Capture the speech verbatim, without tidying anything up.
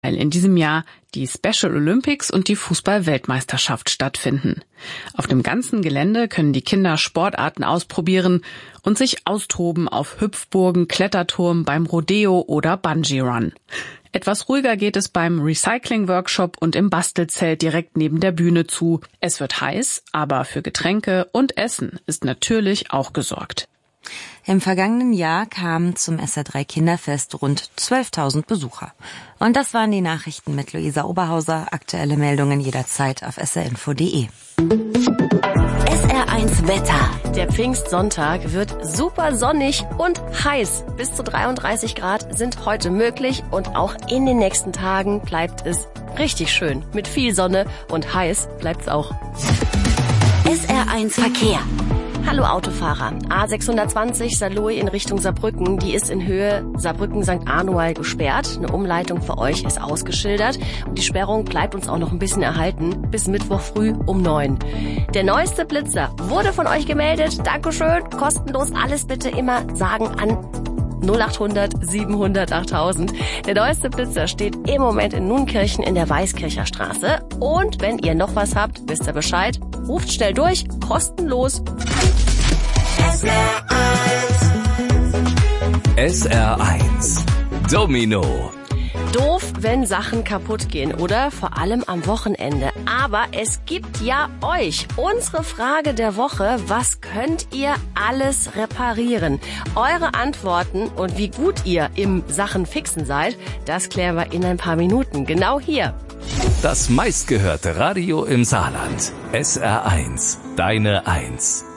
weil in diesem Jahr die Special Olympics und die Fußball-Weltmeisterschaft stattfinden. Auf dem ganzen Gelände können die Kinder Sportarten ausprobieren und sich austoben auf Hüpfburgen, Kletterturm, beim Rodeo oder Bungee-Run. Etwas ruhiger geht es beim Recycling-Workshop und im Bastelzelt direkt neben der Bühne zu. Es wird heiß, aber für Getränke und Essen ist natürlich auch gesorgt. Im vergangenen Jahr kamen zum S R drei Kinderfest rund zwölftausend Besucher. Und das waren die Nachrichten mit Luisa Oberhauser. Aktuelle Meldungen jederzeit auf s r info punkt d e. S R eins Wetter. Der Pfingstsonntag wird super sonnig und heiß. Bis zu dreiunddreißig Grad sind heute möglich und auch in den nächsten Tagen bleibt es richtig schön. Mit viel Sonne und heiß bleibt's auch. S R eins Verkehr. Hallo Autofahrer. A sechshundertzwanzig Saarlouis in Richtung Saarbrücken, die ist in Höhe Saarbrücken-Sankt Arnold gesperrt. Eine Umleitung für euch ist ausgeschildert und die Sperrung bleibt uns auch noch ein bisschen erhalten bis Mittwoch früh um neun. Der neueste Blitzer wurde von euch gemeldet. Dankeschön. Kostenlos alles bitte immer sagen an null achthundert siebenhundert achttausend. Der neueste Blitzer steht im Moment in Nunkirchen in der Weißkircher Straße. Und wenn ihr noch was habt, wisst ihr Bescheid. Ruft schnell durch, kostenlos. S R eins. S R eins. Domino. Doof, wenn Sachen kaputt gehen, oder? Vor allem am Wochenende. Aber es gibt ja euch. Unsere Frage der Woche: Was könnt ihr alles reparieren? Eure Antworten und wie gut ihr im Sachen fixen seid, das klären wir in ein paar Minuten. Genau hier. Das meistgehörte Radio im Saarland. S R eins. Deine Eins.